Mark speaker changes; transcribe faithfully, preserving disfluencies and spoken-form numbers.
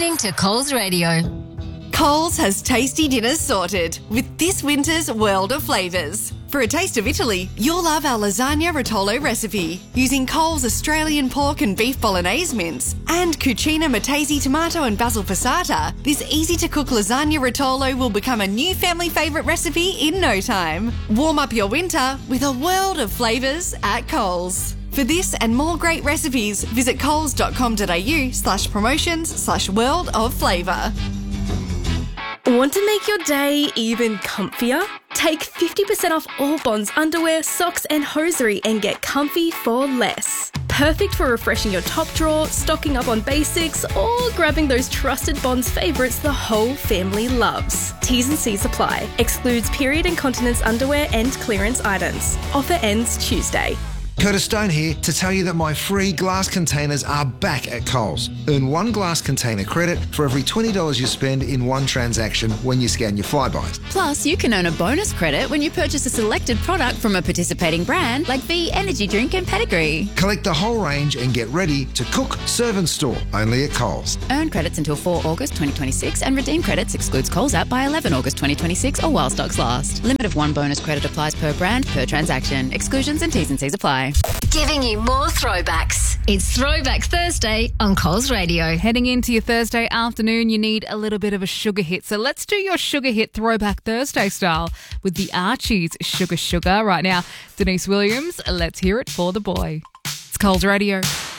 Speaker 1: listening to Coles Radio.
Speaker 2: Coles has tasty dinners sorted with this winter's world of flavours. For a taste of Italy, you'll love our lasagna rotolo recipe using Coles Australian pork and beef bolognese mince and cucina matese tomato and basil passata. This easy-to-cook lasagna rotolo will become a new family favourite recipe in no time. Warm up your winter with a world of flavours at Coles. For this and more great recipes, visit coles.com.au slash promotions slash world of flavour.
Speaker 3: Want to make your day even comfier? Take fifty percent off all Bonds underwear, socks and hosiery and get comfy for less. Perfect for refreshing your top drawer, stocking up on basics or grabbing those trusted Bonds favourites the whole family loves. T's and C's apply. Excludes period incontinence underwear and clearance items. Offer ends Tuesday.
Speaker 4: Curtis Stone here to tell you that my free glass containers are back at Coles. Earn one glass container credit for every twenty dollars you spend in one transaction when you scan your Flybuys.
Speaker 5: Plus, you can earn a bonus credit when you purchase a selected product from a participating brand like V Energy Drink and Pedigree.
Speaker 4: Collect the whole range and get ready to cook, serve and store only at Coles.
Speaker 5: Earn credits until the fourth of August twenty twenty-six and redeem credits excludes Coles app by eleventh of August twenty twenty-six or while stocks last. Limit of one bonus credit applies per brand, per transaction. Exclusions and T's and C's apply.
Speaker 1: Giving you more throwbacks. It's Throwback Thursday on Coles Radio.
Speaker 6: Heading into your Thursday afternoon, you need a little bit of a sugar hit. So let's do your sugar hit Throwback Thursday style with the Archies Sugar Sugar. Right now, Denise Williams, let's hear it for the boy. It's Coles Radio.